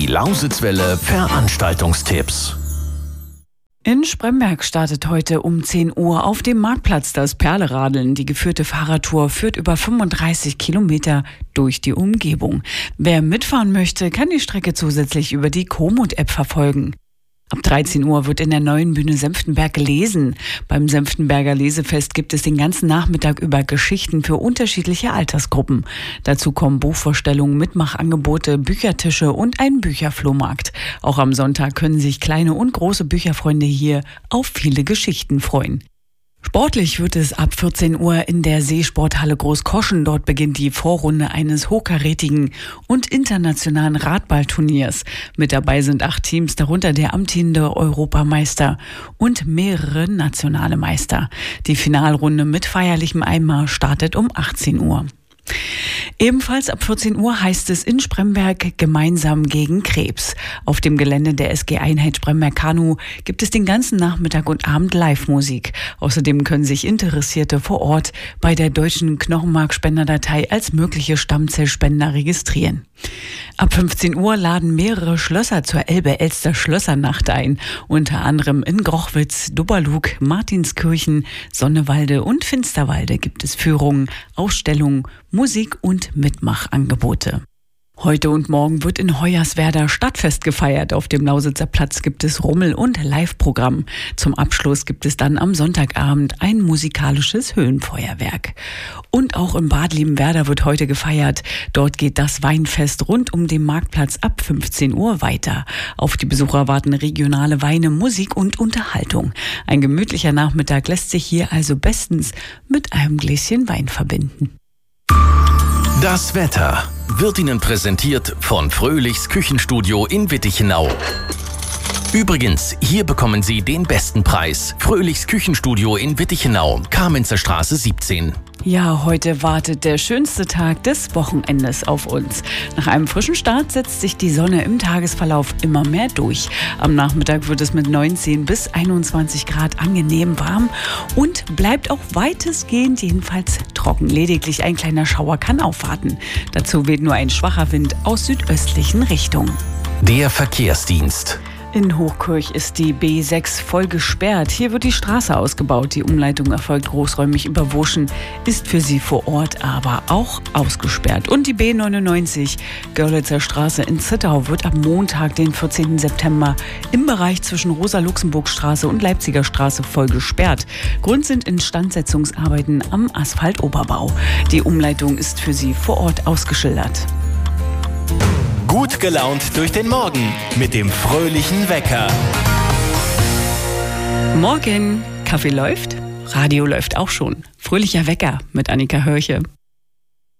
Lausitzwelle Veranstaltungstipps. In Spremberg startet heute um 10 Uhr auf dem Marktplatz das Perleradeln. Die geführte Fahrradtour führt über 35 Kilometer durch die Umgebung. Wer mitfahren möchte, kann die Strecke zusätzlich über die Komoot-App verfolgen. Ab 13 Uhr wird in der neuen Bühne Senftenberg gelesen. Beim Senftenberger Lesefest gibt es den ganzen Nachmittag über Geschichten für unterschiedliche Altersgruppen. Dazu kommen Buchvorstellungen, Mitmachangebote, Büchertische und ein Bücherflohmarkt. Auch am Sonntag können sich kleine und große Bücherfreunde hier auf viele Geschichten freuen. Sportlich wird es ab 14 Uhr in der Seesporthalle Großkoschen. Dort beginnt die Vorrunde eines hochkarätigen und internationalen Radballturniers. Mit dabei sind 8 Teams, darunter der amtierende Europameister und mehrere nationale Meister. Die Finalrunde mit feierlichem Einmarsch startet um 18 Uhr. Ebenfalls ab 14 Uhr heißt es in Spremberg gemeinsam gegen Krebs. Auf dem Gelände der SG-Einheit Spremberg-Kanu gibt es den ganzen Nachmittag und Abend Live-Musik. Außerdem können sich Interessierte vor Ort bei der Deutschen Knochenmarkspenderdatei als mögliche Stammzellspender registrieren. Ab 15 Uhr laden mehrere Schlösser zur Elbe-Elster Schlössernacht ein. Unter anderem in Grochwitz, Dubberlug, Martinskirchen, Sonnewalde und Finsterwalde gibt es Führungen, Ausstellungen, Musik und Mitmachangebote. Heute und morgen wird in Hoyerswerda Stadtfest gefeiert. Auf dem Lausitzer Platz gibt es Rummel- und Live-Programm. Zum Abschluss gibt es dann am Sonntagabend ein musikalisches Höhenfeuerwerk. Und auch in Bad Liebenwerda wird heute gefeiert. Dort geht das Weinfest rund um den Marktplatz ab 15 Uhr weiter. Auf die Besucher warten regionale Weine, Musik und Unterhaltung. Ein gemütlicher Nachmittag lässt sich hier also bestens mit einem Gläschen Wein verbinden. Das Wetter wird Ihnen präsentiert von Fröhlichs Küchenstudio in Wittichenau. Übrigens, hier bekommen Sie den besten Preis. Fröhlichs Küchenstudio in Wittichenau, Kamenzer Straße 17. Ja, heute wartet der schönste Tag des Wochenendes auf uns. Nach einem frischen Start setzt sich die Sonne im Tagesverlauf immer mehr durch. Am Nachmittag wird es mit 19 bis 21 Grad angenehm warm und bleibt auch weitestgehend jedenfalls trocken. Lediglich ein kleiner Schauer kann aufwarten. Dazu weht nur ein schwacher Wind aus südöstlichen Richtungen. Der Verkehrsdienst. In Hochkirch ist die B6 voll gesperrt. Hier wird die Straße ausgebaut. Die Umleitung erfolgt großräumig über Wurschen, ist für Sie vor Ort aber auch ausgesperrt. Und die B99 Görlitzer Straße in Zittau wird ab Montag, den 14. September, im Bereich zwischen Rosa-Luxemburg-Straße und Leipziger Straße voll gesperrt. Grund sind Instandsetzungsarbeiten am Asphaltoberbau. Die Umleitung ist für Sie vor Ort ausgeschildert. Gut gelaunt durch den Morgen mit dem fröhlichen Wecker. Morgen, Kaffee läuft, Radio läuft auch schon. Fröhlicher Wecker mit Annika Hörche.